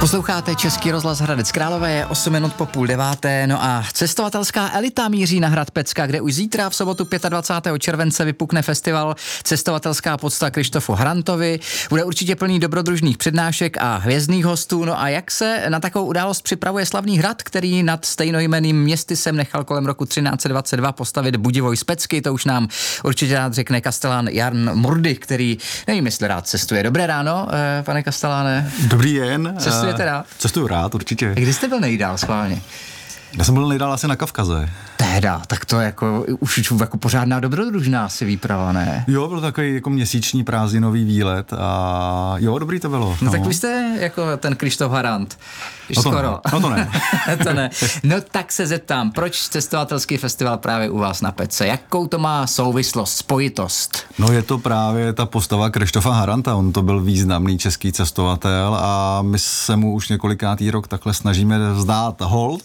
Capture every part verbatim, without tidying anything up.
Posloucháte Český rozhlas Hradec Králové, je osm minut po půl deváté, no a cestovatelská elita míří na hrad Pecka, kde už zítra v sobotu dvacátého pátého července vypukne festival Cestovatelská podsta Krištofu Harantovi. Bude určitě plný dobrodružných přednášek a hvězdných hostů. No a jak se na takovou událost připravuje slavný hrad, který nad stejnojmenným městysem nechal kolem roku třináct set dvacet dva postavit Budivoj z Pecky, to už nám určitě rád řekne kastelán Jan Murdy, který, nevím, jestli rád cestuje. Dobré ráno, eh, pane kasteláne. Dobrý den. Cestujete rád? Cestuju rád, určitě. Kdy jste byl nejdál schválně? Já jsem byl nejdál asi na Kavkaze. Teda, tak to jako už jako pořádná dobrodružná asi výprava, ne? Jo, byl takový jako měsíční prázdninový výlet a jo, dobrý to bylo. No, no. Tak vy jste jako ten Krištof Harant. No to skoro. Ne. No to ne. to ne. No tak se zeptám, proč cestovatelský festival právě u vás na Pece? Jakou to má souvislost, spojitost? No je to právě ta postava Krištofa Haranta, on to byl významný český cestovatel a my se mu už několikátý rok takhle snažíme vzdát hold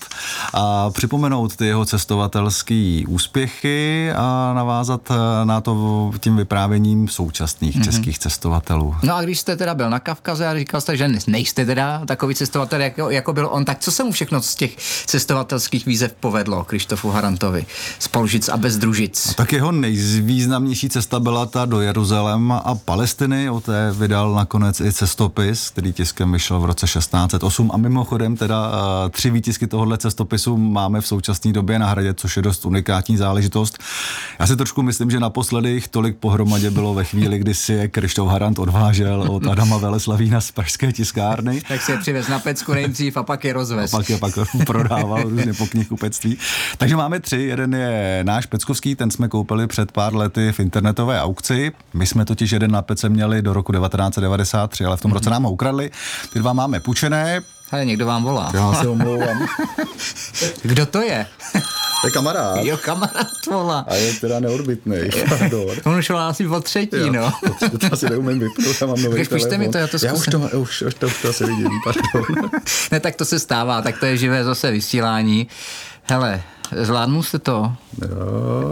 a připomenout ty jeho cestovatelský úspěchy a navázat na to tím vyprávěním současných mm-hmm. českých cestovatelů. No a když jste teda byl na Kavkaze a říkal jste, že nejste teda takový cestovatel, jako, jako byl on, tak co se mu všechno z těch cestovatelských výzev povedlo Krištofu Harantovi? Z Polžic a Bezdružic. A tak jeho nejvýznamnější cesta byla ta do Jeruzaléma a Palestiny, o té vydal nakonec i cestopis, který tiskem vyšel v roce šestnáct set osm a mimochodem teda uh, tři výtisky tohohle cestopisu máme v současné době na Hradě, což je dost unikátní záležitost. Já si trošku myslím, že naposledy jich tolik pohromadě bylo ve chvíli, kdy si je Krištof Harant odvážel od Adama Veleslavína z pražské tiskárny. Tak si je přivez na Pecku nejdřív a pak je rozvez. A pak je pak prodával různě po knihkupectví. Takže máme tři. Jeden je náš peckovský, ten jsme koupili před pár lety v internetové aukci. My jsme totiž jeden na Pece měli do roku devatenáct set devadesát tři, ale v tom roce nám ho ukradli. Ty dva máme půjčené. Hele, někdo vám volá. Já se omlouvám. Kdo to je? To je kamarád. Jo, kamarád volá. A je teda neodbytnej. On už volá asi po třetí, jo, no. To, to asi neumím vypnout, já mám nový telefon. Pušte mi to, já to zkusím. Já už to, už, už to, už to asi vidím, pardon. Ne, tak to se stává, tak to je živé zase vysílání. Hele, zvládnu se to? Jo,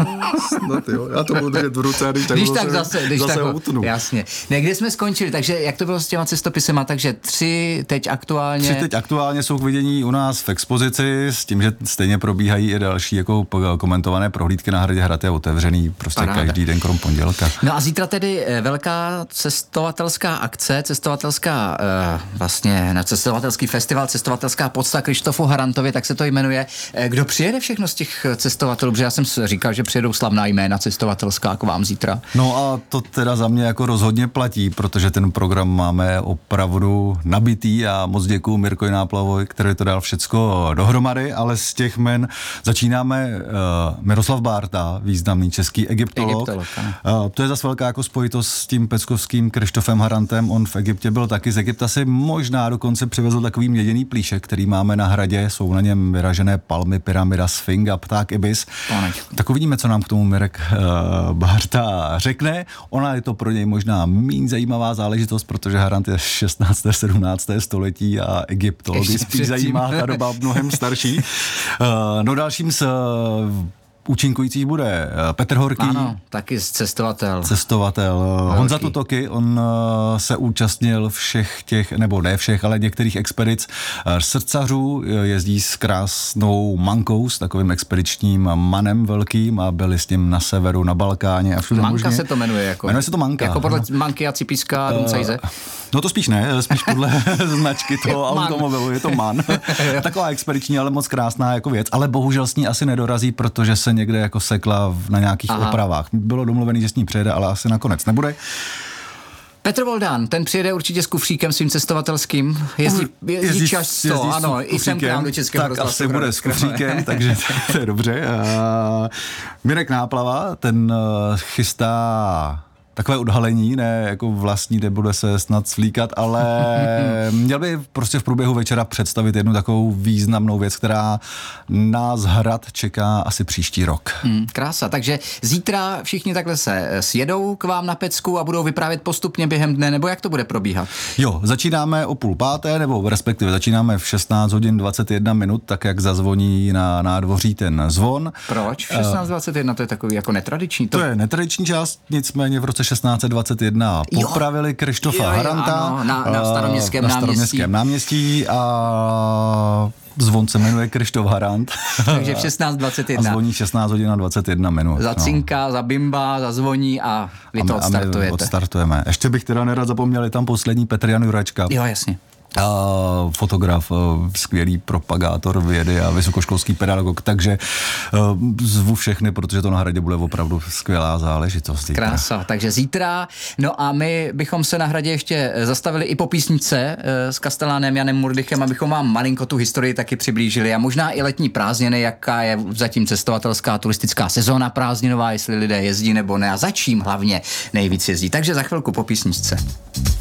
snad jo. Já to budu držet v ruce, když tak, když tak zase, když zase tak utnu. Jasně. Ne, kde jsme skončili, takže jak to bylo s těma cestopisema, takže tři teď aktuálně... Tři teď aktuálně jsou k vidění u nás v expozici, s tím, že stejně probíhají i další jako komentované prohlídky na Hradě. Hrad je otevřený prostě Paráda. Každý den krom pondělka. No a zítra tedy velká cestovatelská akce, cestovatelská uh, vlastně na cestovatelský festival, cestovatelská podsta Krištofu Harantovi, tak se to jmenuje. Kdo přijede všechno z těch cestovatelů? Protože já jsem říkal, že přijedou slavná jména cestovatelská k vám zítra. No a to teda za mě jako rozhodně platí, protože ten program máme opravdu nabitý a moc děkuju Mirkovi Náplavoj, který to dal všecko dohromady, ale z těch men začínáme uh, Miroslav Bárta, významný český egyptolog. egyptolog uh, to je zase velká jako spojitost s tím peckovským Krištofem Harantem. On v Egyptě byl taky, z Egypta si možná dokonce přivezl takový měděný plíšek, který máme na Hradě, jsou na něm vyražené palmy, pyramida, sfink a pták ibis. Tak uvidíme, co nám k tomu Mirek uh, Bárta řekne. Ona je to pro něj možná méně zajímavá záležitost, protože Harant je šestnácté sedmnácté století a egyptologii spíš zajímá ta doba mnohem starší. Uh, no dalším z uh, účinkujících bude Petr Horký. Ano, taky cestovatel. Cestovatel. Horký. Honza Tutoky, on se účastnil všech těch, nebo ne všech, ale některých expedic srdcařů, jezdí s krásnou mankou, s takovým expedičním manem velkým a byli s ním na severu, na Balkáně a všude Manka možně. se to jmenuje jako. Jmenuje se to Manka. Jako podle Manky a Cipíska a Dumcajze. Uh, no to spíš ne, spíš podle značky toho automobilu, je to man. Taková expediční, ale moc krásná jako věc, ale bohužel s ní asi nedorazí, protože se někde jako sekla na nějakých Aha. opravách. Bylo domluvený, že s ní přijede, ale asi nakonec nebude. Petr Voldán, ten přijede určitě s kufříkem svým cestovatelským. Jezdí, jezdí, jezdí často, ano, i sem k nám do Českého tak rozhlasu. Tak asi bude s kufříkem, takže to je dobře. Uh, Mirek Náplava, ten uh, chystá takové odhalení, ne jako vlastní, kde bude se snad svlíkat, ale měl by prostě v průběhu večera představit jednu takovou významnou věc, která nás Hrad čeká asi příští rok. Hmm, krása, takže zítra všichni takhle se sjedou k vám na Pecku a budou vyprávět postupně během dne, nebo jak to bude probíhat? Jo, začínáme o půl páté, nebo respektive začínáme v šestnáct hodin dvacet jedna minut, tak jak zazvoní na nádvoří ten zvon. Proč? V šestnáct dvacet jedna to je takový jako netradiční. To, to je netradiční čas, nicméně v roce šestnáct dvacet jedna popravili Krištofa Jo, jo, Haranta ano, na- na Staroměstském na náměstí. Staroměstském náměstí a zvon se jmenuje Krištof Harant. Takže v šestnáct dvacet A jedna. zvoní šestnáct hodin a dvacet jedna minut. Zacinká, zabimba, zazvoní a vy to a my, a my odstartujete. odstartujeme. Ještě bych teda nerad zapomněl, je tam poslední Petr Jan Juračka. Jo, jasně. A fotograf, skvělý propagátor vědy a vysokoškolský pedagog, takže zvu všechny, protože to na Hradě bude opravdu skvělá záležitost. Krása, takže zítra. No a my bychom se na Hradě ještě zastavili i po písničce s Kastelánem Janem Murdychem, abychom vám malinko tu historii taky přiblížili a možná i letní prázdniny, jaká je zatím cestovatelská turistická sezóna prázdninová, jestli lidé jezdí nebo ne a za čím hlavně nejvíc jezdí. Takže za chvilku po písničce.